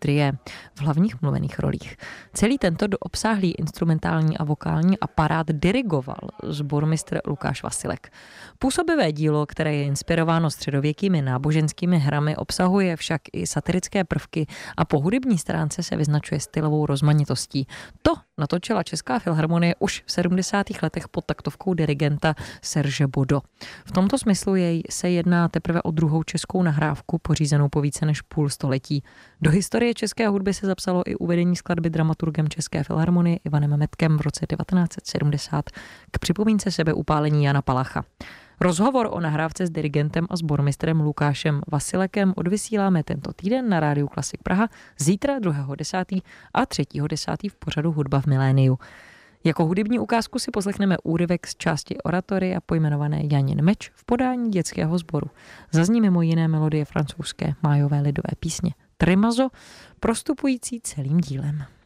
Baudrillard v hlavních mluvených rolích. Celý tento doobsáhlý instrumentální a vokální aparát dirigoval sbormistr Lukáš Vasilek. Působivé dílo, které je inspirováno středověkými náboženskými hrami, obsahuje však i satirické prvky a po hudební stránce se vyznačuje stylovou rozmanitostí. To natočila Česká filharmonie už v 70. letech pod taktovkou dirigenta Serge Bodo. V tomto smyslu se jedná teprve o druhou českou nahrávku, pořízenou po více než půl století. Do historie české hudby se zapsalo i uvedení skladby dramaturgem České filharmonie Ivanem Metkem v roce 1970 k připomínce sebeupálení Jana Palacha. Rozhovor o nahrávce s dirigentem a sbormistrem Lukášem Vasilekem odvysíláme tento týden na Rádiu Klasik Praha, zítra 2.10. a 3.10. v pořadu Hudba v miléniu. Jako hudební ukázku si poslechneme úryvek z části oratoria pojmenované Janin meč v podání dětského sboru. Zazní mimo jiné melodie francouzské májové lidové písně Tremazo, prostupující celým dílem.